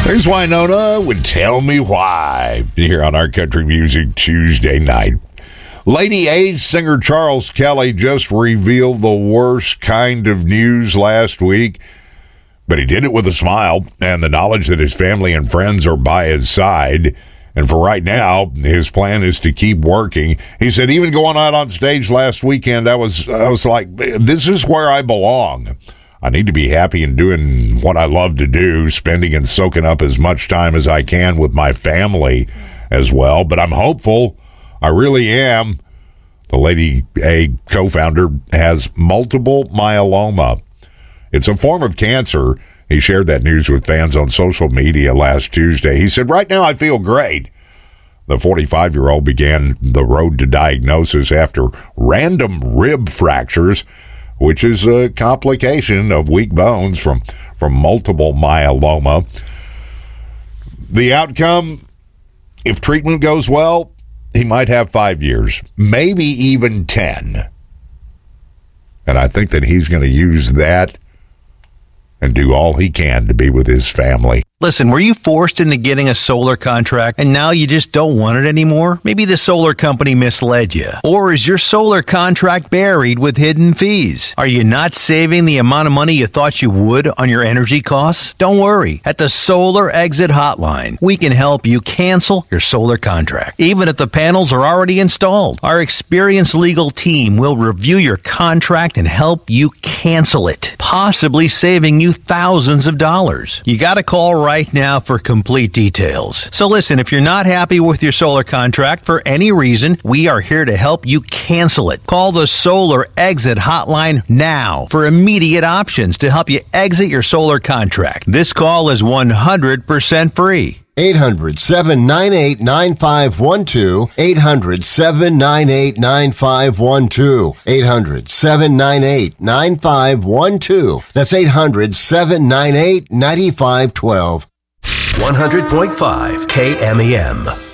There's Winona would Tell Me Why here on our Country Music Tuesday night. Lady A singer Charles Kelly just revealed the worst kind of news last week, but he did it with a smile and the knowledge that his family and friends are by his side. And for right now, his plan is to keep working. He said, even going out on stage last weekend, I was like, this is where I belong. I need to be happy and doing what I love to do, spending and soaking up as much time as I can with my family as well. But I'm hopeful. I really am. The Lady A co-founder has multiple myeloma. It's a form of cancer. He shared that news with fans on social media last Tuesday. He said, right now I feel great. The 45-year-old began the road to diagnosis after random rib fractures, which is a complication of weak bones from multiple myeloma. The outcome, if treatment goes well, he might have 5 years, maybe even 10. And I think that he's going to use that and do all he can to be with his family. Listen, were you forced into getting a solar contract and now you just don't want it anymore? Maybe the solar company misled you. Or is your solar contract buried with hidden fees? Are you not saving the amount of money you thought you would on your energy costs? Don't worry. At the Solar Exit Hotline, we can help you cancel your solar contract, even if the panels are already installed. Our experienced legal team will review your contract and help you cancel it, possibly saving you thousands of dollars. You got to call right now for complete details. So listen, if you're not happy with your solar contract for any reason, we are here to help you cancel it. Call the Solar Exit Hotline now for immediate options to help you exit your solar contract. This call is 100% free. 800-798-9512. 800-798-9512. 800-798-9512. That's 800-798-9512. 100.5 KMEM.